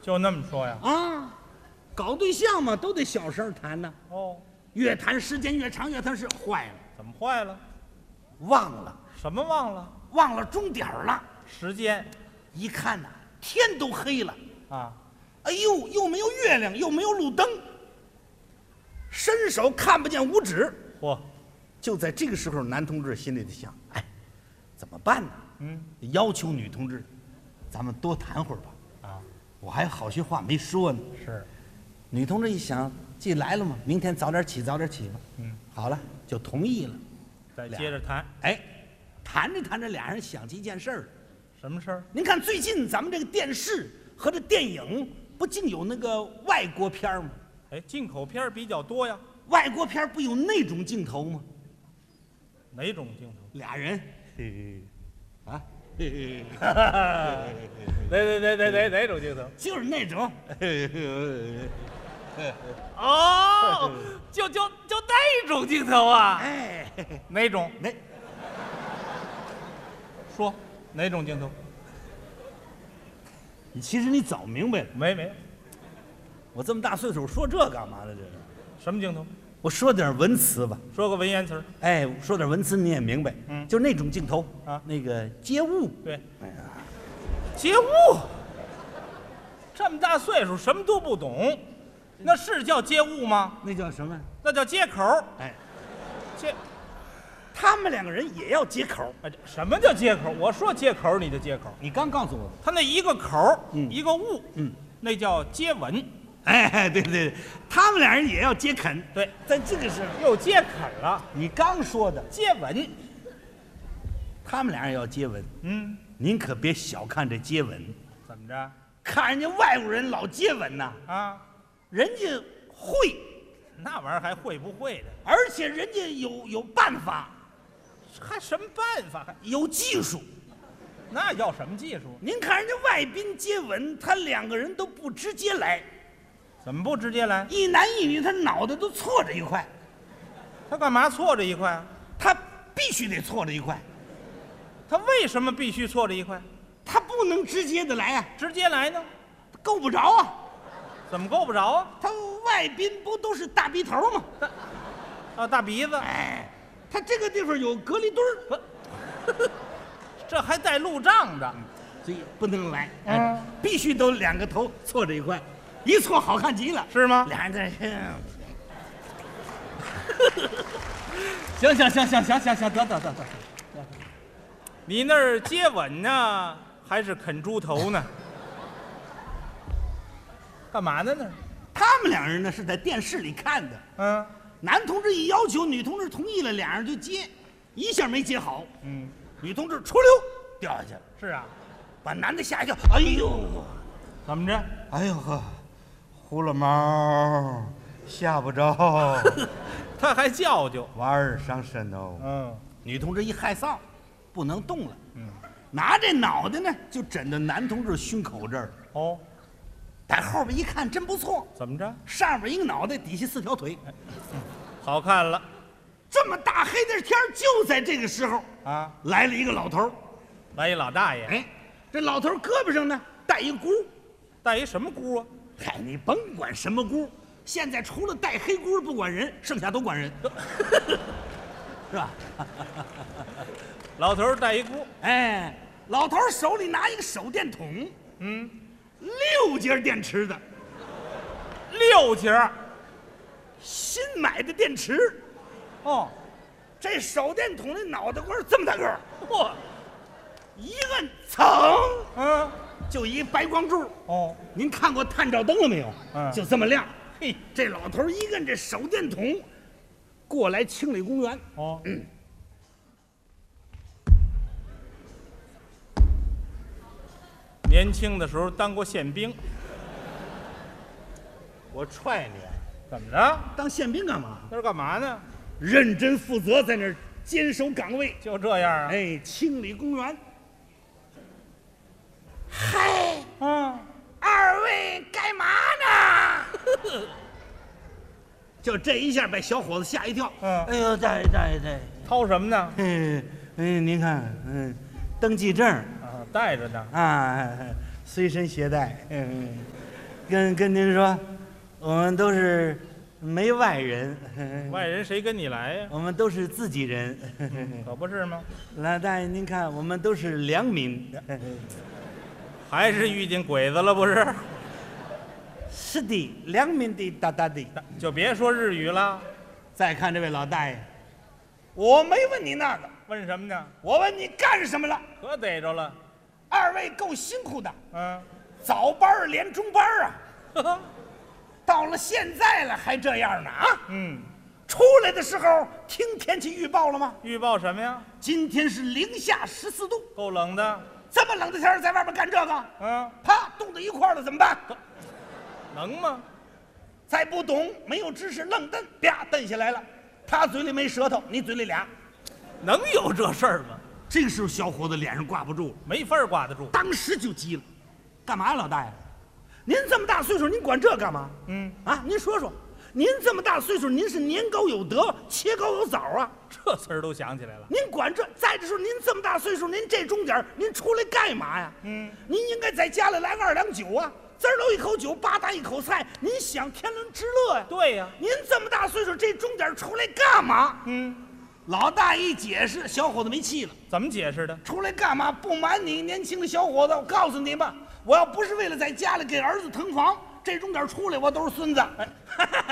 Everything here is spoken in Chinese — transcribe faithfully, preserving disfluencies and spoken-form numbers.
就那么说呀？ 啊，搞对象嘛，都得小声谈呢。 哦， 越谈时间越长，越谈是坏了， 怎么坏了？ 忘了， 什么忘了？ 忘了钟点儿了。 时间一看呐、天都黑了。 啊， 哎呦，又没有月亮，又没有路灯，伸手看不见五指。 嚯， 就在这个时候，男同志心里在想：哎，怎么办呢？ 嗯， 要求女同志，咱们多谈会儿吧。 啊， 我还有好些话没说呢。 是， 女同志一想，既来了嘛，明天早点起，早点起吧。 嗯， 好了，就同意了。 再接着谈。 哎，谈着谈着，俩人想起一件事儿。 什么事儿？ 您看，最近咱们这个电视和这电影，不净有那个外国片儿吗？ 哎，进口片儿比较多呀。 外国片儿不有那种镜头吗？ 哪种镜头？ 俩人，嘿嘿，啊，嘿嘿， 哪哪哪哪哪哪种镜头？ 就是那种， 哦，就就就那种镜头啊？ 哎， 哪种？ 那说哪种镜头？ 其实你早明白了。 没没， 我这么大岁数说这干嘛呢？这是， 什么镜头？ 我说点文词吧。 说个文言词儿。 哎，说点文词你也明白。 嗯就那种镜头啊那个街舞。 对， 哎呀， 街舞。这么大岁数，什么都不懂，那是叫街舞吗？ 那叫什么？ 那叫街口。 哎， 街， 他们两个人也要接口。 哎，这什么叫街口？我说街口，你就街口。 你刚告诉我。 他那一个口， 嗯一个物， 嗯， 那叫接吻。 哎，对对对，他们俩人也要接吻。 对， 在这个时候， 又接吻了， 你刚说的， 接吻。 他们俩人要接吻， 嗯， 您可别小看这接吻， 怎么着？ 看人家外国人老接吻呐， 啊， 人家会， 那玩意儿还会不会的？ 而且人家有有办法， 还什么办法？还有技术。 那要什么技术？ 您看人家外宾接吻，他两个人都不直接来， 怎么不直接来？ 一男一女，他脑袋都错着一块， 他干嘛错着一块啊？ 他必须得错着一块， 他为什么必须错着一块？ 他不能直接的来啊， 直接来呢？ 够不着啊。 怎么够不着啊？ 他外宾不都是大鼻头吗？ 啊，大鼻子， 哎，他这个地方有隔离墩儿， 这还带路障的。 所以不能来， 嗯哎，必须都两个头错着一块，一错好看极了， 是吗？ 俩人在这，行行行行行行行，得得得得， 你那儿接吻呢，还是啃猪头呢？干嘛呢那儿？ 他们两人呢是在电视里看的， 嗯男同志一要求，女同志同意了，俩人就接，一下没接好， 嗯， 女同志出溜掉下去了， 是啊。 把男的吓一跳，哎呦， 怎么着？ 哎呦呵，糊了毛，吓不着， 他还叫究。 娃儿伤身哦。 嗯女同志一害臊，不能动了， 嗯， 拿这脑袋呢就枕到男同志胸口这儿， 哦， 在后边一看真不错， 怎么着？ 上边一个脑袋，底下四条腿， 好看了这么大黑的天儿就在这个时候啊！ 来了一个老头儿， 来一老大爷， 哎，这老头儿胳膊上呢带一箍， 带一什么箍啊？ 嗨，你甭管什么箍，现在除了带黑箍不管人，剩下都管人，是吧？ 老头儿带一箍， 哎，老头儿手里拿一个手电筒， 嗯， 六节电池的， 六节儿。 新买的电池。 哦， 这手电筒的脑袋瓜这么大个儿， 嚯， 一摁，噌， 嗯， 就一白光柱。 哦， 您看过探照灯了没有？ 嗯就这么亮。 嘿， 这老头一摁这手电筒，过来清理公园。 哦，年轻的时候当过宪兵， 我踹你， 怎么着？ 当宪兵干嘛？ 那是干嘛呢？ 认真负责，在那儿坚守岗位。 就这样啊？ 哎，清理公园。嗨， 嗯， 二位干嘛呢？就这一下把小伙子吓一跳。 嗯哎呦，大爷大爷大爷， 掏什么呢？ 哎哎，您看，嗯，登记证啊，带着呢。 啊，随身携带，嗯， 跟跟您说，我们都是没外人， 外人谁跟你来呀？ 我们都是自己人。 可不是吗？ 老大爷，您看，我们都是良民。 还是遇见鬼子了不是？ 是的，良民的大大的。 就别说日语了， 再看这位老大爷，我没问你那个， 问什么呢？ 我问你干什么了？ 可逮着了。 二位够辛苦的， 嗯， 早班儿连中班儿啊， 呵呵， 到了现在了还这样呢啊！ 嗯， 出来的时候听天气预报了吗？ 预报什么呀？ 今天是零下十四度， 够冷的。 这么冷的天儿在外边干这个， 嗯， 啪冻到一块儿了怎么办？ 能吗？ 再不懂，没有知识，愣蹬，啪蹬下来了。他嘴里没舌头，你嘴里俩， 能有这事儿吗？ 这个时候小伙子脸上挂不住了， 没法挂得住。 当时就急了，干嘛呀，老大爷？您这么大岁数，您管这干嘛？ 嗯， 啊，您说说，您这么大岁数，您是年高有德，切糕有枣啊？ 这词儿都想起来了。 您管这？再者说，您这么大岁数，您这钟点儿您出来干嘛呀？ 嗯， 您应该在家里来二两酒啊，滋儿搂一口酒，吧嗒一口菜，您享天伦之乐呀。 对呀。 您这么大岁数，这钟点儿出来干嘛？ 嗯， 老大一解释，小伙子没气了。 怎么解释的？ 出来干嘛？不瞒你，年轻的小伙子，我告诉你吧，我要不是为了在家里给儿子腾房，这钟点儿出来我都是孙子。